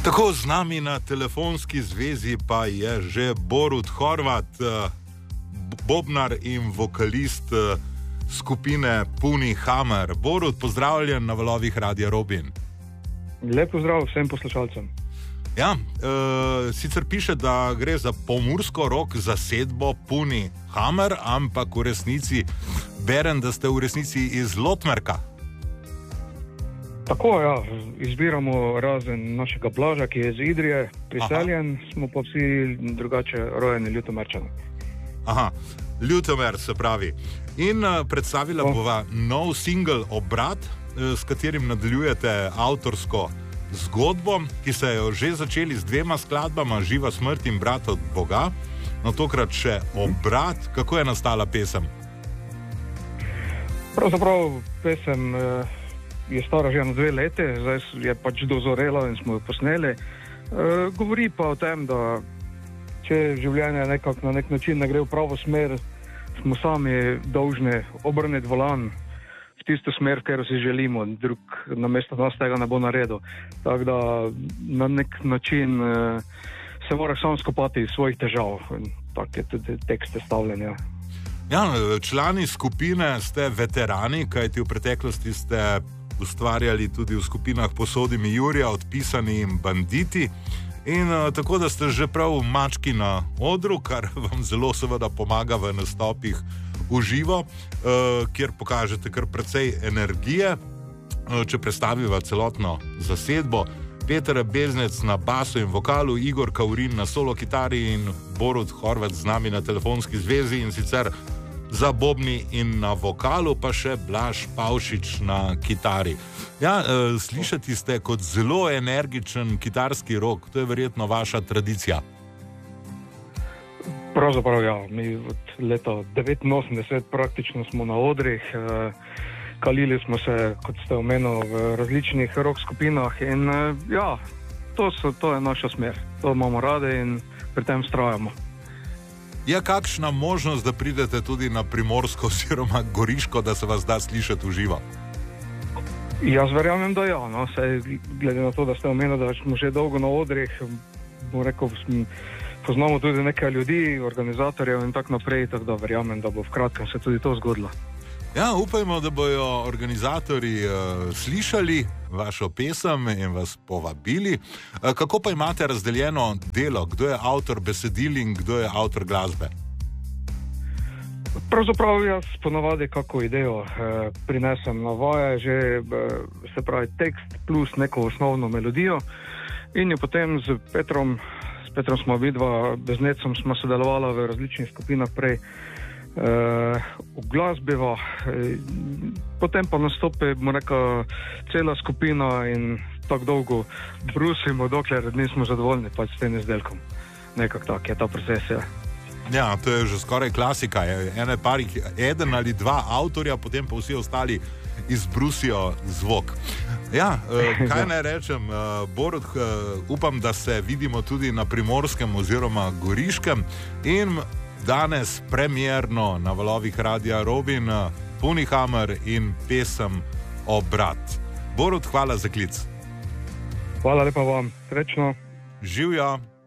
Tako z nami na telefonski zvezi pa je že Borut Horvat, bobnar in vokalist skupine Puni Hammer. Borut, pozdravljen na valovih Radia Robin. Lep pozdrav vsem poslušalcem. Ja, sicer piše, da gre za pomursko rock zasedbo Puni Hammer, ampak v resnici berem, da ste v resnici iz Lotmerka. Tako, ja, izbiramo razen našega Blaža, ki je iz Idrije, priseljen, smo pa vsi drugače rojeni Ljutomerčani. Aha, Ljutomer se pravi. In predstavila bova nov singel Obrat, s katerim nadaljujete avtorsko zgodbo, ki ste jo že začeli z 2 skladbama, Živa smrt in Brat od Boga. No, tokrat še Obrat. Kako je nastala pesem? Pravzaprav pesem je stara že na 2 leti, zdaj je pač dozorela in smo jo posneli. Govori pa o tem, da če življenje nekako na nek način ne gre v pravo smer, smo sami dolžni obrniti volan v tisto smer, v katero si želimo, drug namesto nas tega ne bo naredil. Tako da na nek način se moraš sam skopati iz svojih težav. Tak je tudi tekst stavljen. Ja, člani skupine ste veterani, kajti v preteklosti ste ustvarjali tudi v skupinah Posodi mi Jurija, Odpisani in Banditi. In tako da ste že prav mački na odru, kar vam zelo seveda pomaga v nastopih v živo, kjer pokažete kar precej energije. Če predstaviva celotno zasedbo, Peter Beznec na basu in vokalu, Igor Kaurin na solo kitari in Borut Horvat z nami na telefonski zvezi, in sicer za bobni in na vokalu pa še Blaž Pavšič na kitari. Ja, slišati ste kot zelo energičen kitarski rock, to je verjetno vaša tradicija. Pravzaprav ja, mi od leta 89 praktično smo na odrih, kalili smo se, kot ste omenili, v različnih rock skupinah in ja, to je naša smer, to imamo radi in pri tem vztrajamo. Je kakšna možnost, da pridete tudi na Primorsko oziroma Goriško, da se vas da slišati v živo? Jaz verjamem, da ja. No. Saj, glede na to, da ste omenili, da smo že dolgo na odrih, bom rekel, poznamo tudi nekaj ljudi, organizatorjev in tako naprej, tako da verjamem, da bo v kratkem se tudi to zgodilo. Ja, upajmo, da bojo organizatorji slišali vašo pesem in vas povabili. Kako pa imate razdeljeno delo? Kdo je avtor besedil in kdo je avtor glasbe? Pravzaprav jaz ponavadi kako idejo prinesem na vaje, že se pravi tekst plus neko osnovno melodijo in jo potem s Petrom smo vidva, Beznecom smo sodelovala v različnih skupinah prej, v glasbiva, potem pa nastopi neka cela skupina in tako dolgo brusimo, dokler nismo zadovoljni pač s tem izdelkom. Nekako tak je ta proces. Ja, to je že skoraj klasika. Eden ali 2 avtorja, potem pa vsi ostali izbrusijo zvok. Ja, kaj naj rečem, Borut, upam, da se vidimo tudi na Primorskem oziroma Goriškem in danes premierno na valovih Radia Robin, Puni Hammer in pesem Obrat. Borut, hvala za klic. Hvala lepa vam, srečno. Živjo.